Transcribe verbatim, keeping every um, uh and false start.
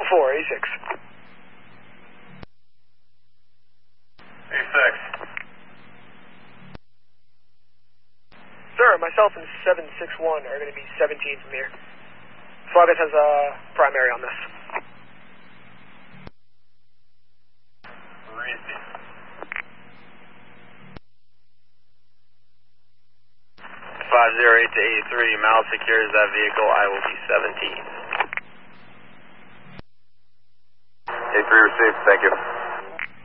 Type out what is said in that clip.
four, eighty-six. eighty-six. Sir, myself and seven six one are going to be seventeen from here. Flybus has a primary on this. five zero eight to eighty-three, Mal secures that vehicle, I will be seventeen. eighty-three received, thank you.